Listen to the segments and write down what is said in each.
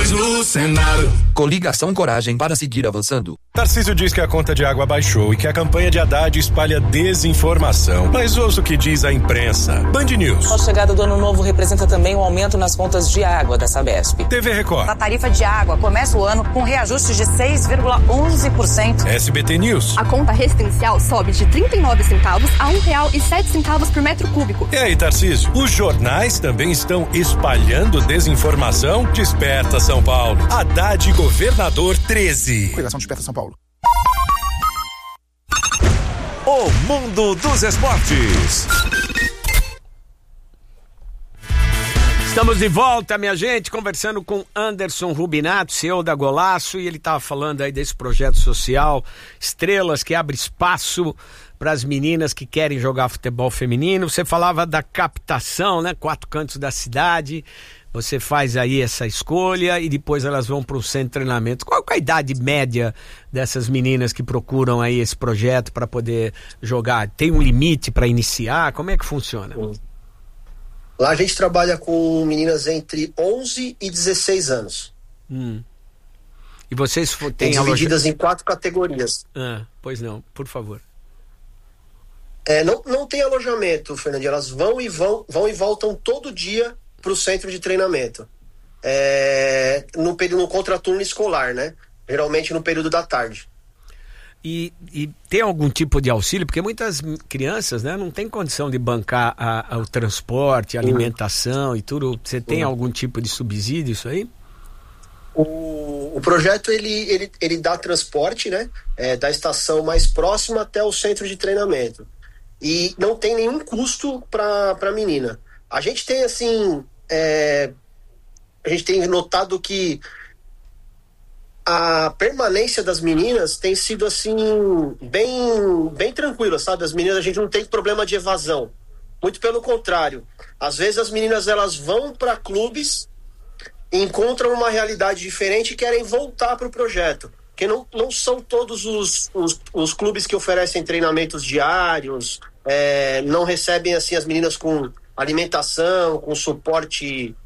2 no Senado. Coligação Coragem para seguir avançando. Tarcísio diz que a conta de água baixou e que a campanha de Haddad espalha desinformação. Mas ouça o que diz a imprensa. Band News. A chegada do ano novo representa também um aumento nas contas de água da Sabesp. TV Record. A tarifa de água começa o ano com reajuste de 6,11%. SBT News. A conta residencial sobe de 39 centavos a R$1,07 por metro cúbico. E aí, Tarcísio, os jornais também estão espalhando desinformação? Desperta São Paulo. Haddad Governador 13. Coligação Desperta São Paulo. O mundo dos esportes. Estamos de volta, minha gente, conversando com Anderson Rubinato, CEO da Golaço, e ele estava falando aí desse projeto social, Estrelas, que abre espaço para as meninas que querem jogar futebol feminino. Você falava da captação, né? 4 cantos da cidade. Você faz aí essa escolha e depois elas vão para o centro de treinamento. Qual é a idade média dessas meninas que procuram aí esse projeto para poder jogar? Tem um limite para iniciar? Como é que funciona? Lá a gente trabalha com meninas entre 11 e 16 anos. E vocês têm divididas em 4 categorias. Pois não, por favor. Não tem alojamento, Fernandinho. Elas vão e voltam todo dia para o centro de treinamento. No contraturno escolar, né? Geralmente no período da tarde. E tem algum tipo de auxílio? Porque muitas crianças, né, não tem condição de bancar o transporte, a alimentação e tudo. Você tem algum tipo de subsídio, isso aí? O projeto, ele dá transporte, né? Da estação mais próxima até o centro de treinamento. E não tem nenhum custo para a menina. A gente tem, assim... a gente tem notado que a permanência das meninas tem sido assim bem tranquila, sabe? As meninas, a gente não tem problema de evasão, muito pelo contrário. Às vezes as meninas, elas vão para clubes, encontram uma realidade diferente e querem voltar para o projeto, porque não são todos os clubes que oferecem treinamentos diários, não recebem assim as meninas com alimentação, com suporte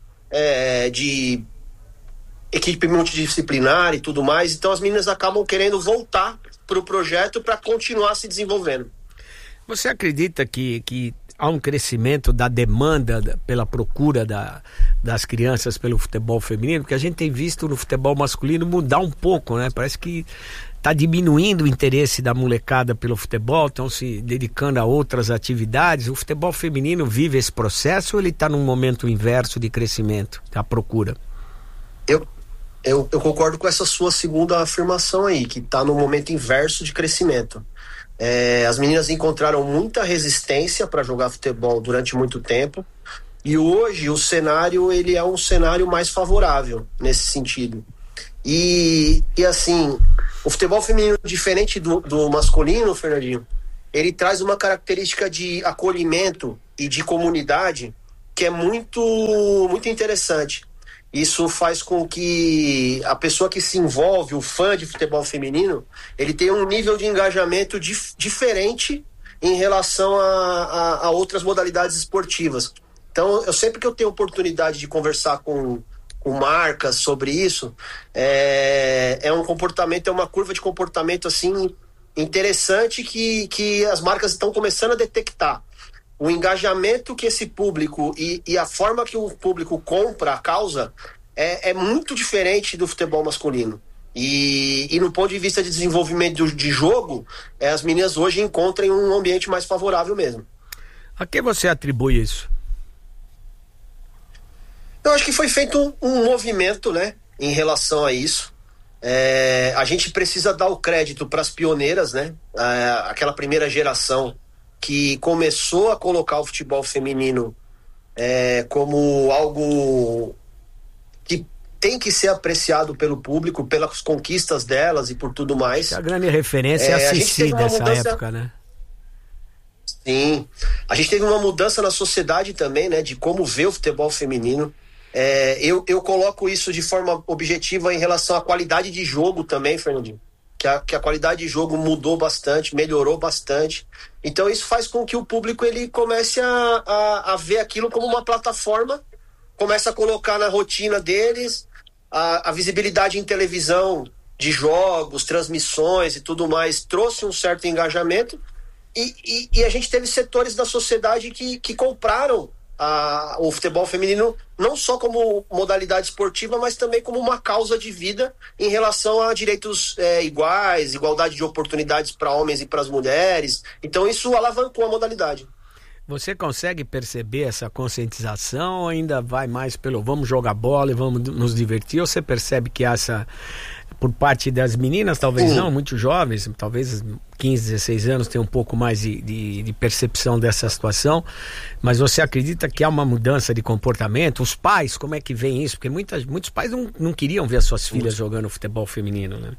de equipe multidisciplinar e tudo mais. Então as meninas acabam querendo voltar para o projeto para continuar se desenvolvendo. Você acredita que há um crescimento da demanda pela procura das crianças pelo futebol feminino? Porque a gente tem visto no futebol masculino mudar um pouco, né? Parece que está diminuindo o interesse da molecada pelo futebol, estão se dedicando a outras atividades. O futebol feminino vive esse processo ou ele está num momento inverso de crescimento, da procura? Eu concordo com essa sua segunda afirmação aí, que está no momento inverso de crescimento. As meninas encontraram muita resistência para jogar futebol durante muito tempo, e hoje o cenário, ele é um cenário mais favorável nesse sentido. E assim, o futebol feminino, diferente do masculino, Fernandinho, ele traz uma característica de acolhimento e de comunidade que é muito, muito interessante. Isso faz com que a pessoa que se envolve, o fã de futebol feminino, ele tenha um nível de engajamento diferente em relação a outras modalidades esportivas. Então, sempre que eu tenho oportunidade de conversar com marcas sobre isso, é um comportamento, é uma curva de comportamento assim interessante que as marcas estão começando a detectar. O engajamento que esse público e a forma que o público compra a causa é muito diferente do futebol masculino. E no ponto de vista de desenvolvimento de jogo, as meninas hoje encontram um ambiente mais favorável mesmo. A que você atribui isso? Eu acho que foi feito um movimento, né, em relação a isso. A gente precisa dar o crédito para as pioneiras, né? Aquela primeira geração que começou a colocar o futebol feminino como algo que tem que ser apreciado pelo público, pelas conquistas delas e por tudo mais. A grande referência é a Cici dessa época, né? Sim. A gente teve uma mudança na sociedade também, né? De como ver o futebol feminino. Eu coloco isso de forma objetiva em relação à qualidade de jogo também, Fernandinho. Que a qualidade de jogo mudou bastante, melhorou bastante. Então isso faz com que o público ele comece a ver aquilo como uma plataforma, começa a colocar na rotina deles, a visibilidade em televisão de jogos, transmissões e tudo mais trouxe um certo engajamento e a gente teve setores da sociedade que compraram o futebol feminino não só como modalidade esportiva, mas também como uma causa de vida em relação a direitos iguais, igualdade de oportunidades para homens e para as mulheres. Então isso alavancou a modalidade. Você consegue perceber essa conscientização ou ainda vai mais pelo vamos jogar bola e vamos nos divertir? Ou você percebe que essa, por parte das meninas, talvez não, muito jovens, talvez 15, 16 anos, tem um pouco mais de percepção dessa situação, mas você acredita que há uma mudança de comportamento? Os pais, como é que veem isso? Porque muitos pais não queriam ver as suas filhas jogando futebol feminino, né?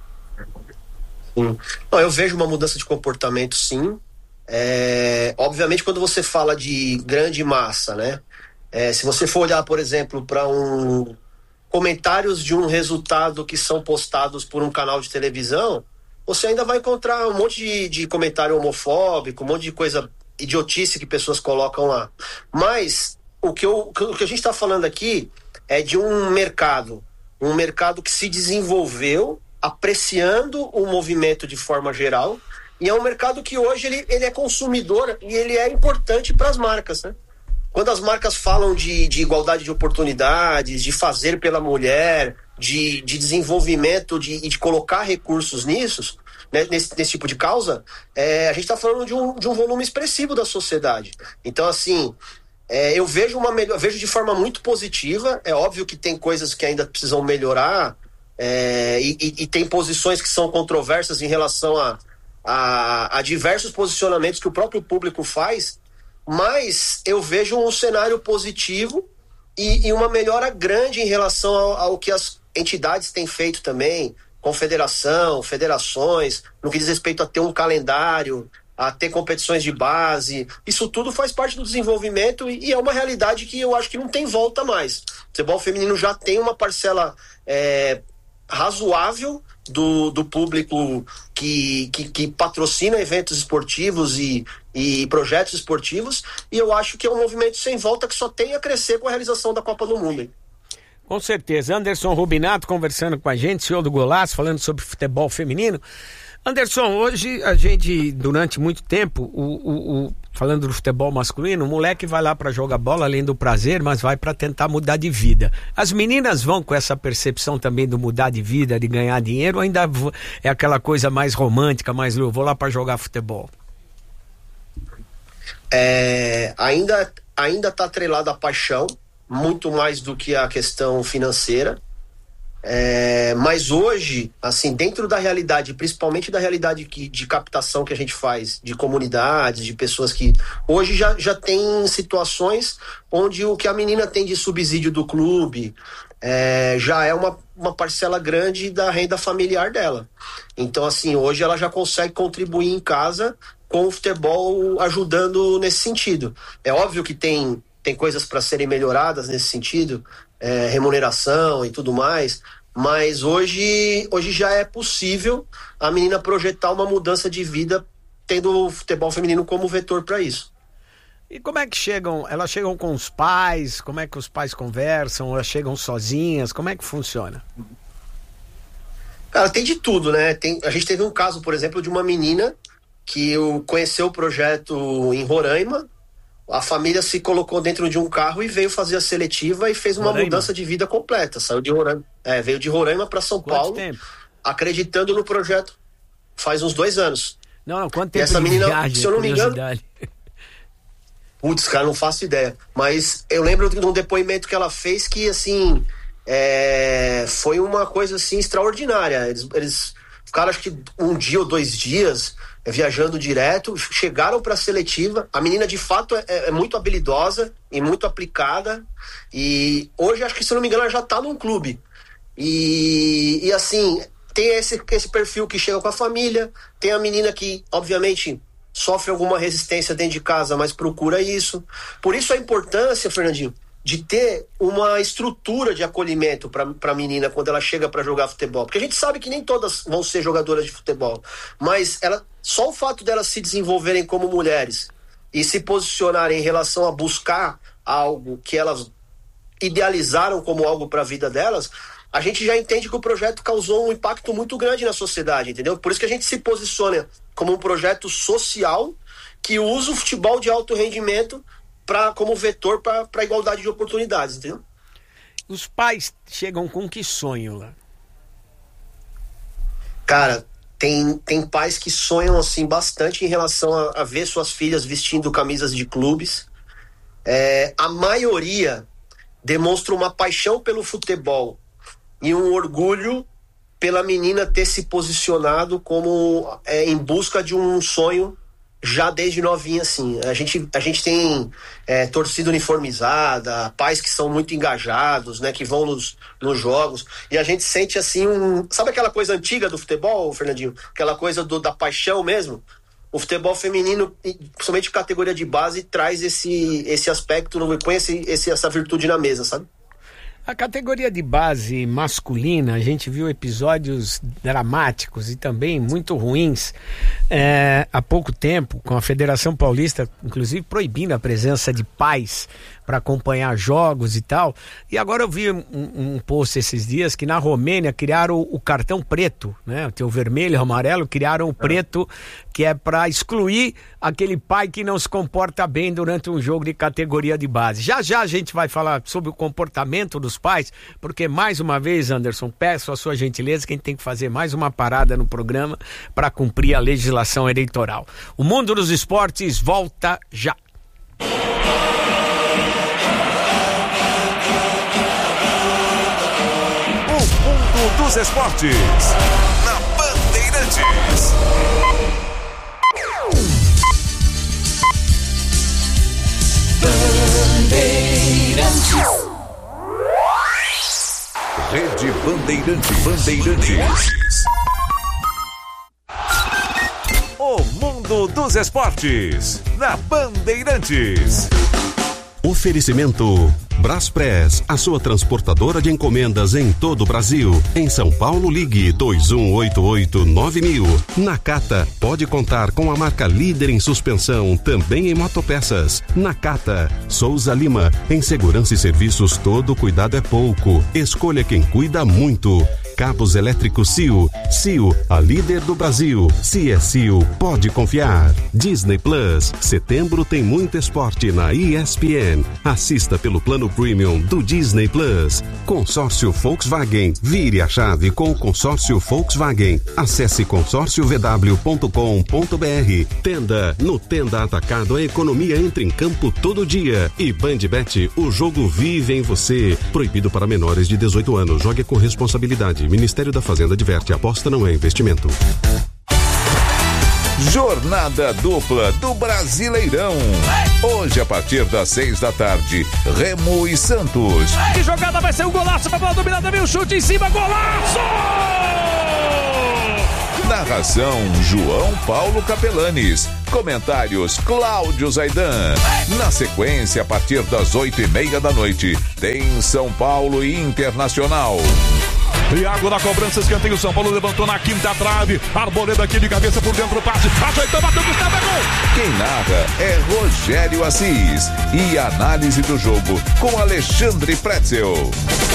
Sim. Não, eu vejo uma mudança de comportamento, sim. Obviamente quando você fala de grande massa, né? Se você for olhar, por exemplo, para comentários de um resultado que são postados por um canal de televisão, você ainda vai encontrar um monte de comentário homofóbico, um monte de coisa idiotice que pessoas colocam lá. Mas o que a gente está falando aqui é de um mercado que se desenvolveu apreciando o movimento de forma geral. E é um mercado que hoje ele é consumidor e ele é importante para as marcas, né? Quando as marcas falam de igualdade de oportunidades, de fazer pela mulher, de desenvolvimento e de colocar recursos nisso, né, nesse tipo de causa, a gente está falando de um volume expressivo da sociedade. Então, assim, eu vejo vejo de forma muito positiva. É óbvio que tem coisas que ainda precisam melhorar e tem posições que são controversas em relação a diversos posicionamentos que o próprio público faz, mas eu vejo um cenário positivo e uma melhora grande em relação ao que as entidades têm feito também, confederação, federações, no que diz respeito a ter um calendário, a ter competições de base. Isso tudo faz parte do desenvolvimento e é uma realidade que eu acho que não tem volta mais. O futebol feminino já tem uma parcela razoável do público que patrocina eventos esportivos e projetos esportivos, e eu acho que é um movimento sem volta que só tem a crescer com a realização da Copa do Mundo, hein? Com certeza. Anderson Rubinato conversando com a gente, senhor do Golaço, falando sobre futebol feminino. Anderson, hoje a gente, durante muito tempo, falando do futebol masculino, o moleque vai lá para jogar bola, além do prazer, mas vai para tentar mudar de vida. As meninas vão com essa percepção também do mudar de vida, de ganhar dinheiro, ou ainda é aquela coisa mais romântica, mais eu vou lá para jogar futebol? Ainda está atrelado à paixão, muito mais do que a questão financeira. Mas hoje, assim, dentro da realidade, principalmente da realidade de captação que a gente faz de comunidades, de pessoas que hoje já tem situações onde o que a menina tem de subsídio do clube já é uma parcela grande da renda familiar dela. Então, assim, hoje ela já consegue contribuir em casa com o futebol ajudando nesse sentido. É óbvio que tem coisas para serem melhoradas nesse sentido, remuneração e tudo mais, mas hoje já é possível a menina projetar uma mudança de vida tendo o futebol feminino como vetor para isso. E como é que chegam? Elas chegam com os pais? Como é que os pais conversam? Elas chegam sozinhas? Como é que funciona? Cara, tem de tudo, né? A gente teve um caso, por exemplo, de uma menina que conheceu o projeto em Roraima. A família se colocou dentro de um carro e veio fazer a seletiva e fez uma mudança de vida completa. Saiu de Roraima, veio de Roraima para São Paulo, tempo? Acreditando no projeto. Faz uns 2 anos. Não, quanto tempo e essa menina, viagem, se eu não me engano... Putz, cara, não faço ideia. Mas eu lembro de um depoimento que ela fez que, assim, foi uma coisa, assim, extraordinária. Eles ficaram, acho que 1 dia ou 2 dias... viajando direto, chegaram para a seletiva. A menina de fato é muito habilidosa e muito aplicada, e hoje acho que, se não me engano, ela já está num clube e assim, tem esse perfil que chega com a família, tem a menina que obviamente sofre alguma resistência dentro de casa, mas procura isso. Por isso a importância, Fernandinho, de ter uma estrutura de acolhimento para a menina quando ela chega para jogar futebol, porque a gente sabe que nem todas vão ser jogadoras de futebol, mas só o fato delas se desenvolverem como mulheres e se posicionarem em relação a buscar algo que elas idealizaram como algo para a vida delas, a gente já entende que o projeto causou um impacto muito grande na sociedade, entendeu? Por isso que a gente se posiciona como um projeto social que usa o futebol de alto rendimento como vetor para a igualdade de oportunidades, entendeu? Os pais chegam com que sonho lá? Cara, tem pais que sonham assim bastante em relação a ver suas filhas vestindo camisas de clubes. A maioria demonstra uma paixão pelo futebol e um orgulho pela menina ter se posicionado como em busca de um sonho já desde novinha, assim. A gente tem torcida uniformizada, pais que são muito engajados, né, que vão nos jogos, e a gente sente assim sabe aquela coisa antiga do futebol, Fernandinho? Aquela coisa da paixão mesmo? O futebol feminino, principalmente categoria de base, traz esse aspecto, põe essa virtude na mesa, sabe? A categoria de base masculina, a gente viu episódios dramáticos e também muito ruins há pouco tempo, com a Federação Paulista, inclusive, proibindo a presença de pais para acompanhar jogos e tal. E agora eu vi um post esses dias que na Romênia criaram o cartão preto, né? Tem o vermelho e o amarelo, criaram o preto, que é para excluir aquele pai que não se comporta bem durante um jogo de categoria de base. Já a gente vai falar sobre o comportamento dos pais, porque mais uma vez, Anderson, peço a sua gentileza que a gente tem que fazer mais uma parada no programa para cumprir a legislação eleitoral. O Mundo dos Esportes volta já. Dos esportes, na Bandeirantes. Rede Bandeirantes. O Mundo dos Esportes, na Bandeirantes. Oferecimento Braspress, a sua transportadora de encomendas em todo o Brasil. Em São Paulo, ligue 2188-9000. Nakata, pode contar com a marca líder em suspensão, também em motopeças. Nakata. Souza Lima, em segurança e serviços todo cuidado é pouco. Escolha quem cuida muito. Cabos elétricos CIO. CIO, a líder do Brasil. Se é CIO, pode confiar. Disney Plus. Setembro tem muito esporte na ESPN. Assista pelo plano Premium do Disney Plus. Consórcio Volkswagen. Vire a chave com o consórcio Volkswagen. Acesse consórciovw.com.br. Tenda. No Tenda Atacado, a economia entra em campo todo dia. E BandBet, o jogo vive em você. Proibido para menores de 18 anos. Jogue com responsabilidade. Ministério da Fazenda adverte: aposta não é investimento. Jornada dupla do Brasileirão. Hoje, a partir das 6 da tarde, Remo e Santos. Que jogada, vai ser um golaço, pra bola dominada, vem o chute em cima, golaço! Narração: João Paulo Capelanes. Comentários: Cláudio Zaidan. Na sequência, a partir das 8:30 da noite, tem São Paulo e Internacional. Iago na cobrança, escanteio, São Paulo levantou na quinta trave, Arboleda aqui de cabeça por dentro, passe, ajeitou, bateu, Gustavo, é gol! Quem narra é Rogério Assis e análise do jogo com Alexandre Pretzel.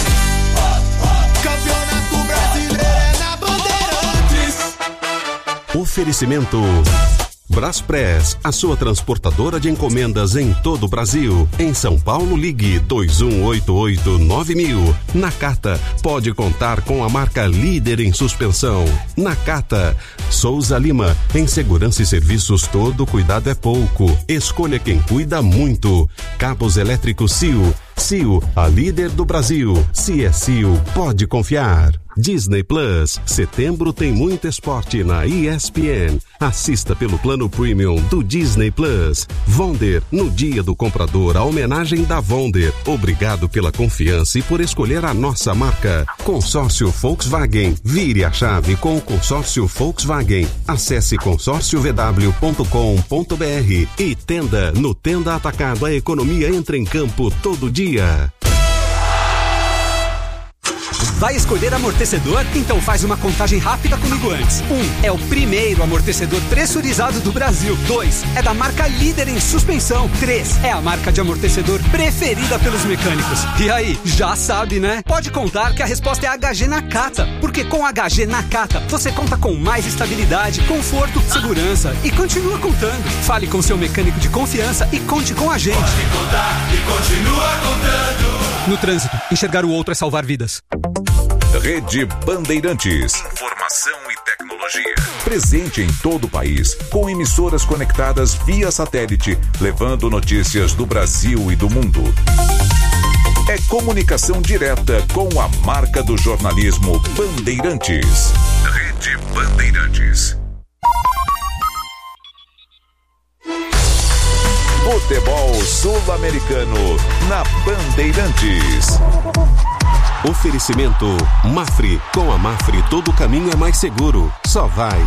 Campeonato Brasileiro é na Bandeirantes. Oferecimento Braspress, a sua transportadora de encomendas em todo o Brasil. Em São Paulo, ligue 2188-9000. Nakata, pode contar com a marca líder em suspensão. Nakata. Souza Lima, em segurança e serviços todo cuidado é pouco. Escolha quem cuida muito. Cabos elétricos CIO. CIO, a líder do Brasil. Se é CIO, pode confiar. Disney Plus. Setembro tem muito esporte na ESPN. Assista pelo plano Premium do Disney Plus. Vonder, no dia do comprador, a homenagem da Vonder. Obrigado pela confiança e por escolher a nossa marca. Consórcio Volkswagen. Vire a chave com o consórcio Volkswagen. Acesse consórciovw.com.br e Tenda. No Tenda Atacado, a economia entra em campo todo dia. Vai escolher amortecedor? Então faz uma contagem rápida comigo antes. 1. É o primeiro amortecedor pressurizado do Brasil. 2. É da marca líder em suspensão. 3. É a marca de amortecedor preferida pelos mecânicos. E aí, já sabe, né? Pode contar que a resposta é HG Nakata, porque com HG Nakata você conta com mais estabilidade, conforto, segurança e continua contando. Fale com seu mecânico de confiança e conte com a gente. Pode contar e continua contando. No trânsito, enxergar o outro é salvar vidas. Rede Bandeirantes. Informação e tecnologia. Presente em todo o país, com emissoras conectadas via satélite, levando notícias do Brasil e do mundo. É comunicação direta com a marca do jornalismo Bandeirantes. Rede Bandeirantes. Futebol sul-americano na Bandeirantes. Oferecimento Mafre. Com a Mafre todo caminho é mais seguro. Só vai.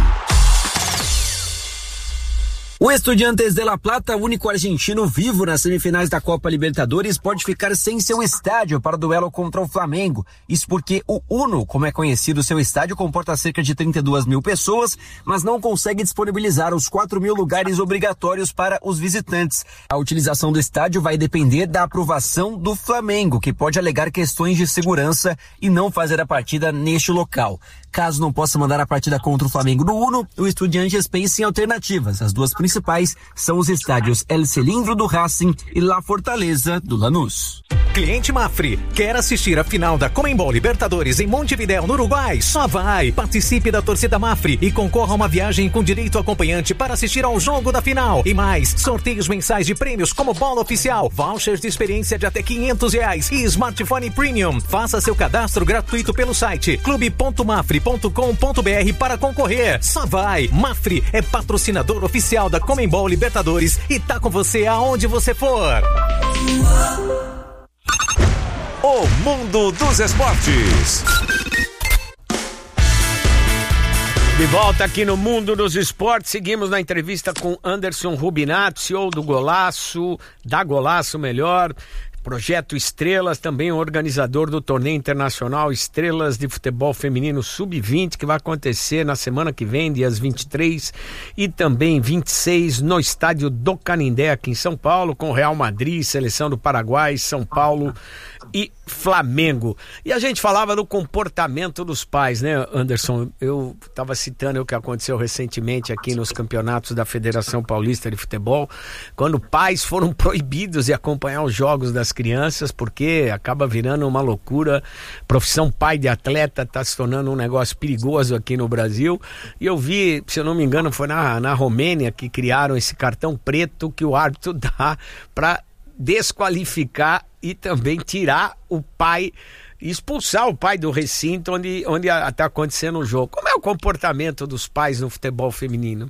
O Estudiantes de La Plata, único argentino vivo nas semifinais da Copa Libertadores, pode ficar sem seu estádio para o duelo contra o Flamengo. Isso porque o Uno, como é conhecido, seu estádio comporta cerca de 32 mil pessoas, mas não consegue disponibilizar os 4 mil lugares obrigatórios para os visitantes. A utilização do estádio vai depender da aprovação do Flamengo, que pode alegar questões de segurança e não fazer a partida neste local. Caso não possa mandar a partida contra o Flamengo no Uno, o Estudiantes pensa em alternativas. As duas principais são os estádios El Cilindro do Racing e La Fortaleza do Lanús. Cliente Mafre, quer assistir a final da Conmebol Libertadores em Montevidéu, no Uruguai? Só vai! Participe da torcida Mafre e concorra a uma viagem com direito acompanhante para assistir ao jogo da final. E mais, sorteios mensais de prêmios como bola oficial, vouchers de experiência de até R$500 e smartphone premium. Faça seu cadastro gratuito pelo site clube.mafre.com.br para concorrer. Só vai! Mafre é patrocinador oficial da Conmebol Libertadores e tá com você aonde você for. O mundo dos esportes. De volta aqui no Mundo dos Esportes, seguimos na entrevista com Anderson Rubinato, CEO do Golaço, da Golaço melhor, Projeto Estrelas, também organizador do torneio internacional Estrelas de Futebol Feminino Sub-20, que vai acontecer na semana que vem, dias 23 e também 26, no estádio do Canindé, aqui em São Paulo, com Real Madrid, Seleção do Paraguai, São Paulo e Flamengo. E a gente falava do comportamento dos pais, né, Anderson? Eu estava citando o que aconteceu recentemente aqui nos campeonatos da Federação Paulista de Futebol, quando pais foram proibidos de acompanhar os jogos das crianças, porque acaba virando uma loucura. Profissão pai de atleta está se tornando um negócio perigoso aqui no Brasil. E eu vi, se eu não me engano, foi na Romênia que criaram esse cartão preto que o árbitro dá para desqualificar e também tirar o pai, expulsar o pai do recinto onde está acontecendo o jogo. Como é o comportamento dos pais no futebol feminino?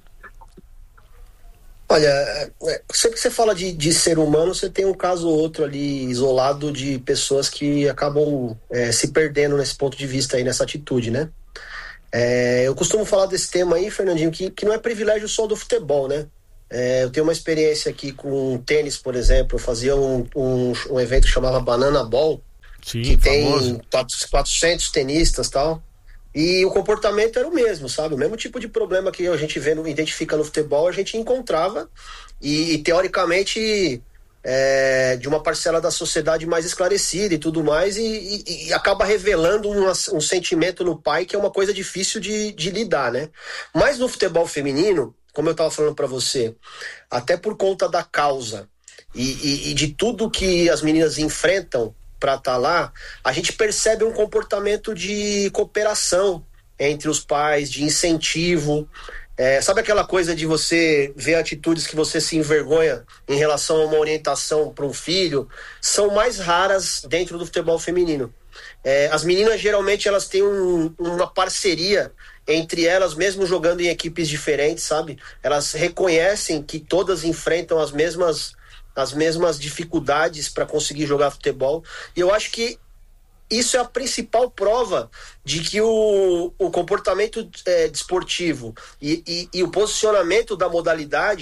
Olha, sempre que você fala de ser humano, você tem um caso ou outro ali isolado de pessoas que acabam se perdendo nesse ponto de vista aí, nessa atitude, né? Eu costumo falar desse tema aí, Fernandinho, que não é privilégio só do futebol, né? Eu tenho uma experiência aqui com tênis, por exemplo. Eu fazia um evento que chamava Banana Ball, sim, que famoso. Tem 400 tenistas e tal. E o comportamento era o mesmo, sabe? O mesmo tipo de problema que a gente identifica no futebol, a gente encontrava e teoricamente, de uma parcela da sociedade mais esclarecida e tudo mais, e acaba revelando um sentimento no pai que é uma coisa difícil de lidar, né? Mas no futebol feminino, como eu estava falando para você, até por conta da causa e de tudo que as meninas enfrentam para estar lá, a gente percebe um comportamento de cooperação entre os pais, de incentivo. Sabe aquela coisa de você ver atitudes que você se envergonha em relação a uma orientação para um filho? São mais raras dentro do futebol feminino. As meninas geralmente elas têm uma parceria entre elas, mesmo jogando em equipes diferentes, sabe? Elas reconhecem que todas enfrentam as mesmas dificuldades para conseguir jogar futebol, e eu acho que isso é a principal prova de que o comportamento desportivo e o posicionamento da modalidade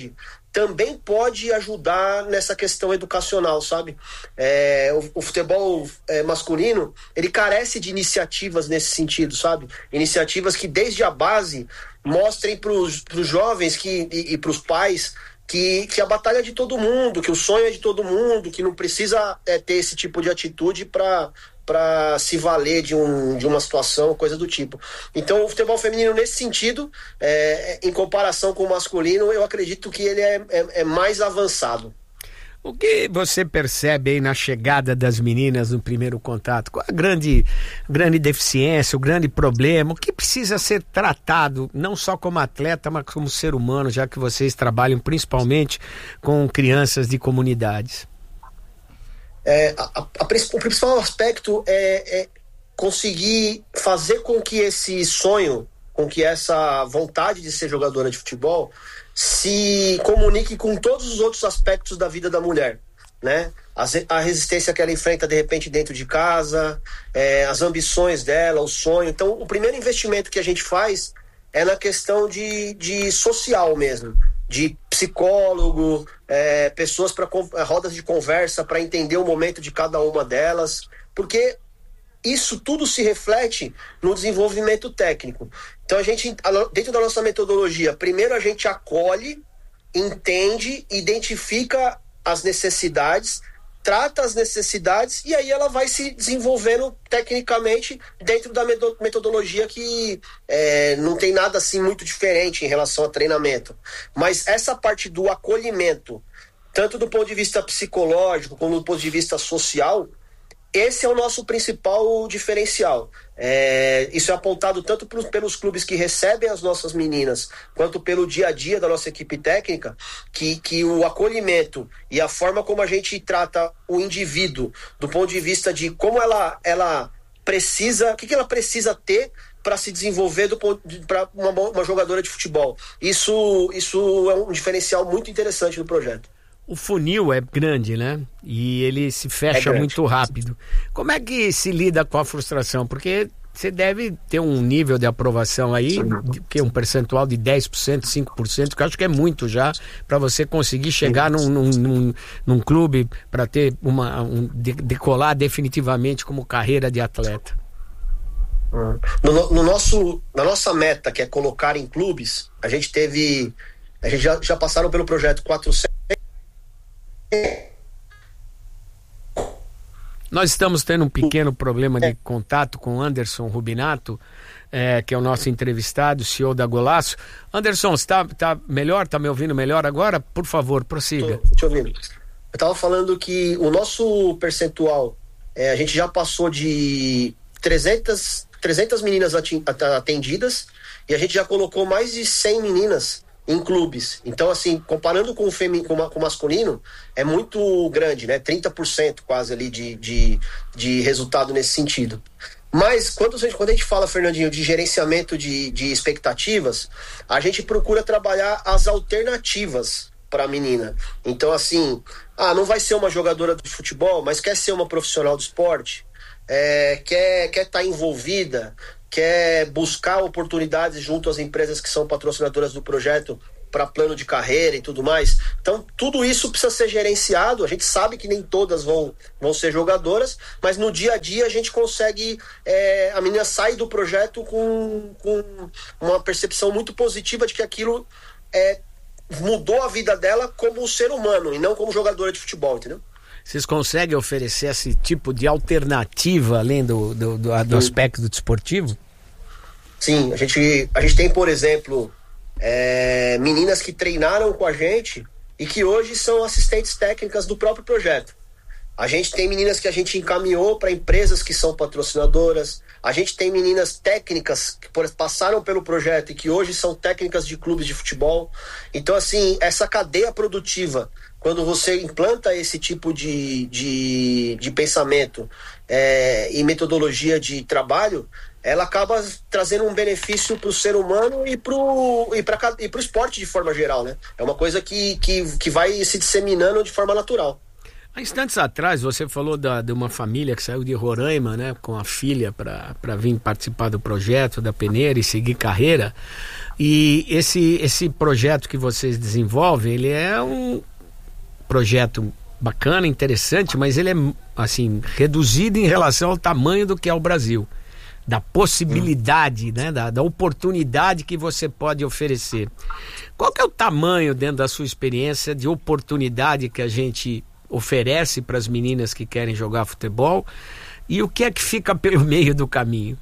também pode ajudar nessa questão educacional, sabe? O futebol masculino, ele carece de iniciativas nesse sentido, sabe? Iniciativas que desde a base mostrem para os jovens e para os pais que a batalha é de todo mundo, que o sonho é de todo mundo, que não precisa ter esse tipo de atitude para se valer de uma situação, coisa do tipo. Então o futebol feminino nesse sentido, em comparação com o masculino, eu acredito que ele é mais avançado. O que você percebe aí na chegada das meninas no primeiro contato? Qual a grande deficiência, o grande problema? O que precisa ser tratado, não só como atleta, mas como ser humano, já que vocês trabalham principalmente com crianças de comunidades? O principal aspecto é conseguir fazer com que esse sonho, com que essa vontade de ser jogadora de futebol se comunique com todos os outros aspectos da vida da mulher, né? A resistência que ela enfrenta de repente dentro de casa, as ambições dela, o sonho. Então o primeiro investimento que a gente faz é na questão de social mesmo, de psicólogo, pessoas para rodas de conversa para entender o momento de cada uma delas, porque isso tudo se reflete no desenvolvimento técnico. Então a gente, dentro da nossa metodologia, primeiro a gente acolhe, entende, identifica as necessidades, trata as necessidades e aí ela vai se desenvolvendo tecnicamente dentro da metodologia que não tem nada assim muito diferente em relação a treinamento. Mas essa parte do acolhimento, tanto do ponto de vista psicológico como do ponto de vista social, esse é o nosso principal diferencial. Isso é apontado tanto pelos clubes que recebem as nossas meninas, quanto pelo dia a dia da nossa equipe técnica, que o acolhimento e a forma como a gente trata o indivíduo, do ponto de vista de como ela precisa, o que ela precisa ter para se desenvolver para uma jogadora de futebol. Isso é um diferencial muito interessante do projeto. O funil é grande, né? E ele se fecha muito rápido. Como é que se lida com a frustração? Porque você deve ter um nível de aprovação aí, que é um percentual de 10%, 5%, que eu acho que é muito já, para você conseguir chegar num clube para ter decolar definitivamente como carreira de atleta. Na nossa meta, que é colocar em clubes, a gente já passaram pelo projeto 400. Nós estamos tendo um pequeno problema de contato com o Anderson Rubinato, que é o nosso entrevistado, CEO da Golaço. Anderson, você tá melhor? Tá me ouvindo melhor agora? Por favor, prossiga. Tô te ouvindo. Eu estava falando que o nosso percentual, a gente já passou de 300 meninas atendidas e a gente já colocou mais de 100 meninas em clubes. Então, assim, comparando com o masculino, é muito grande, né? 30% quase ali de resultado nesse sentido. Mas quando a gente fala, Fernandinho, de gerenciamento de expectativas, a gente procura trabalhar as alternativas para a menina. Então, assim, não vai ser uma jogadora de futebol, mas quer ser uma profissional do esporte, quer estar envolvida, quer buscar oportunidades junto às empresas que são patrocinadoras do projeto para plano de carreira e tudo mais. Então, tudo isso precisa ser gerenciado. A gente sabe que nem todas vão ser jogadoras, mas no dia a dia a gente consegue... a menina sai do projeto com uma percepção muito positiva de que aquilo mudou a vida dela como ser humano e não como jogadora de futebol, entendeu? Vocês conseguem oferecer esse tipo de alternativa além do aspecto desportivo? Sim, a gente tem, por exemplo, meninas que treinaram com a gente e que hoje são assistentes técnicas do próprio projeto. A gente tem meninas que a gente encaminhou para empresas que são patrocinadoras. A gente tem meninas técnicas que passaram pelo projeto e que hoje são técnicas de clubes de futebol. Então, assim, essa cadeia produtiva, quando você implanta esse tipo de pensamento e metodologia de trabalho, ela acaba trazendo um benefício para o ser humano e para o esporte de forma geral, né? É uma coisa que vai se disseminando de forma natural. Há instantes atrás você falou de uma família que saiu de Roraima, né, com a filha para vir participar do projeto da peneira e seguir carreira. E esse projeto que vocês desenvolvem, ele é um projeto bacana, interessante, mas ele é assim reduzido em relação ao tamanho do que é o Brasil, da possibilidade, né, da oportunidade que você pode oferecer. Qual que é o tamanho, dentro da sua experiência, de oportunidade que a gente oferece para as meninas que querem jogar futebol, e o que é que fica pelo meio do caminho?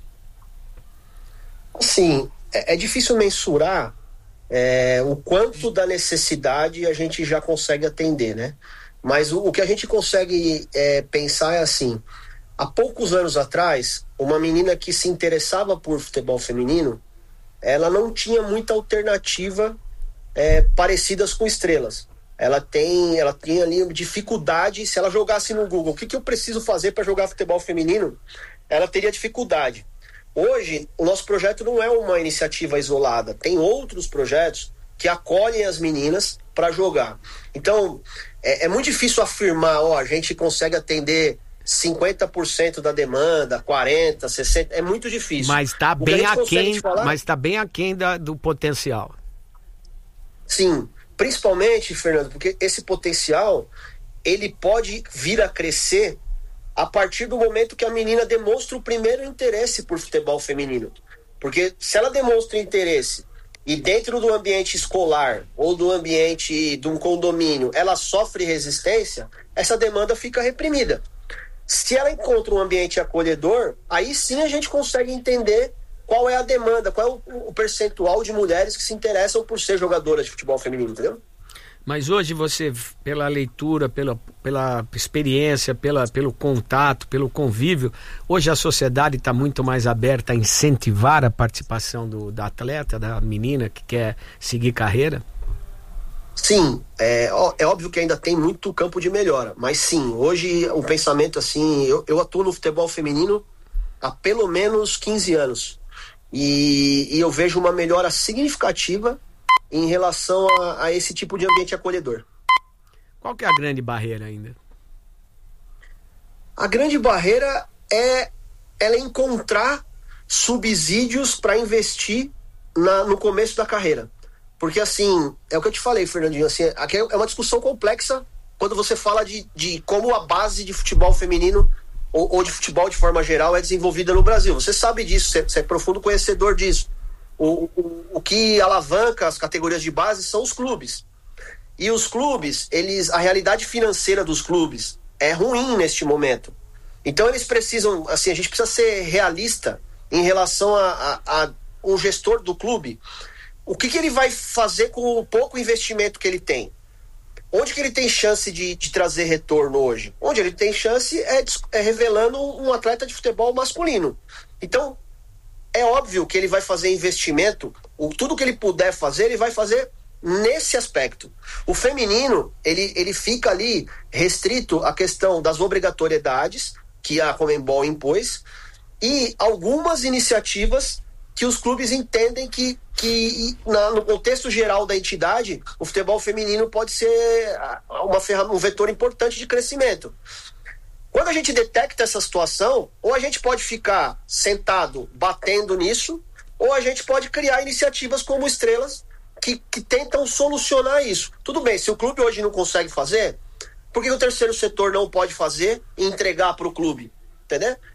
Sim, é difícil mensurar o quanto da necessidade a gente já consegue atender, né? Mas o que a gente consegue pensar é assim: há poucos anos atrás, uma menina que se interessava por futebol feminino, ela não tinha muita alternativa parecidas com Estrelas. Ela tinha ali dificuldade. Se ela jogasse no Google, o que eu preciso fazer para jogar futebol feminino, ela teria dificuldade. Hoje, o nosso projeto não é uma iniciativa isolada. Tem outros projetos que acolhem as meninas para jogar. Então, é muito difícil afirmar, a gente consegue atender 50% da demanda, 40%, 60%, é muito difícil. Mas está bem aquém do potencial. Sim, principalmente, Fernando, porque esse potencial, ele pode vir a crescer a partir do momento que a menina demonstra o primeiro interesse por futebol feminino. Porque se ela demonstra interesse e dentro do ambiente escolar ou do ambiente de um condomínio ela sofre resistência, essa demanda fica reprimida. Se ela encontra um ambiente acolhedor, aí sim a gente consegue entender qual é a demanda, qual é o percentual de mulheres que se interessam por ser jogadoras de futebol feminino, entendeu? Mas hoje você, pela leitura, pela experiência, pelo contato, pelo convívio, hoje a sociedade está muito mais aberta a incentivar a participação da atleta, da menina que quer seguir carreira? Sim, é óbvio que ainda tem muito campo de melhora, mas sim, hoje o pensamento assim, eu atuo no futebol feminino há pelo menos 15 anos e eu vejo uma melhora significativa em relação a esse tipo de ambiente acolhedor. Qual que é a grande barreira ainda? A grande barreira é encontrar subsídios para investir no começo da carreira. Porque assim, é o que eu te falei, Fernandinho, assim, aqui é uma discussão complexa quando você fala de como a base de futebol feminino ou de futebol de forma geral é desenvolvida no Brasil. Você sabe disso, você é profundo conhecedor disso. O que alavanca as categorias de base são os clubes. E os clubes, a realidade financeira dos clubes é ruim neste momento. Então eles precisam, assim, a gente precisa ser realista em relação a um gestor do clube. O que ele vai fazer com o pouco investimento que ele tem? Onde que ele tem chance de trazer retorno hoje? Onde ele tem chance é revelando um atleta de futebol masculino. Então, é óbvio que ele vai fazer investimento, tudo que ele puder fazer, ele vai fazer nesse aspecto. O feminino, ele fica ali restrito à questão das obrigatoriedades que a Conmebol impôs e algumas iniciativas que os clubes entendem que no contexto geral da entidade, o futebol feminino pode ser um vetor importante de crescimento. Quando a gente detecta essa situação, ou a gente pode ficar sentado batendo nisso, ou a gente pode criar iniciativas como Estrelas que tentam solucionar isso. Tudo bem, se o clube hoje não consegue fazer, por que o terceiro setor não pode fazer e entregar para o clube? Entendeu?